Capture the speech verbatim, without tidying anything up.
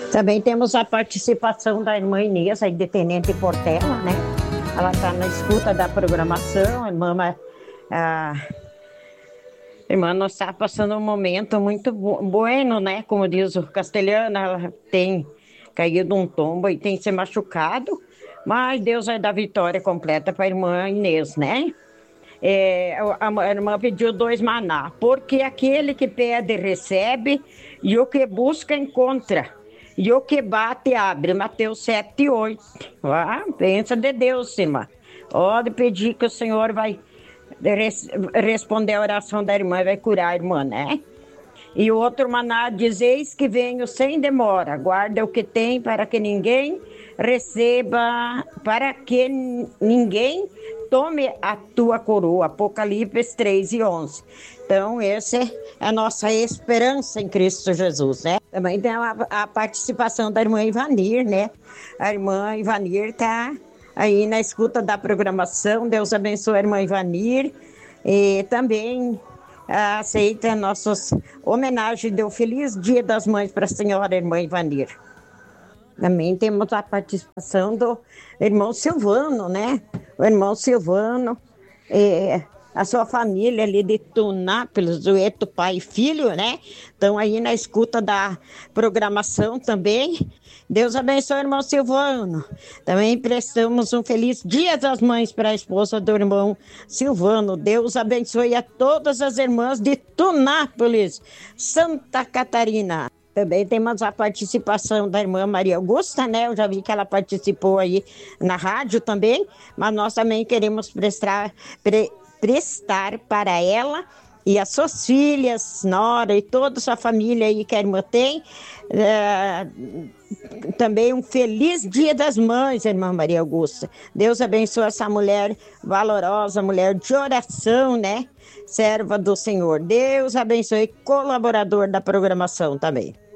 Também temos a participação da irmã Inês, aí de Tenente Portela, né? Ela está na escuta da programação. A irmã, a irmã nós está passando um momento muito bueno, né? Como diz o castelhano, ela tem caído um tombo e tem se machucado, mas Deus vai dar vitória completa para a irmã Inês, né? É, a irmã pediu dois maná, porque aquele que pede recebe, e o que busca encontra, e o que bate abre. Mateus sete, oito. Ah, pensa de Deus, irmã. Pode pedir que o Senhor vai res, responder a oração da irmã e vai curar a irmã, né? E o outro maná diz: eis que venho sem demora, guarda o que tem para que ninguém receba, para que ninguém tome a tua coroa. Apocalipse três e onze. Então, essa é a nossa esperança em Cristo Jesus, né? Também tem a, a participação da irmã Ivanir, né? A irmã Ivanir está aí na escuta da programação. Deus abençoe a irmã Ivanir. E também aceita nossas homenagens. Deu feliz Dia das Mães para a senhora irmã Ivanir. Também temos a participação do irmão Silvano, né? O irmão Silvano, é, a sua família ali de Tunápolis, o Eto pai e filho, né? Estão aí na escuta da programação também. Deus abençoe o irmão Silvano. Também prestamos um feliz Dia das Mães para a esposa do irmão Silvano. Deus abençoe a todas as irmãs de Tunápolis, Santa Catarina. Também temos a participação da irmã Maria Augusta, né? Eu já vi que ela participou aí na rádio também, mas nós também queremos prestar, pre, prestar para ela e as suas filhas, nora e toda a sua família aí que a irmã tem. É, também um feliz Dia das Mães, irmã Maria Augusta. Deus abençoe essa mulher valorosa, mulher de oração, né? Serva do Senhor. Deus abençoe, colaborador da programação também.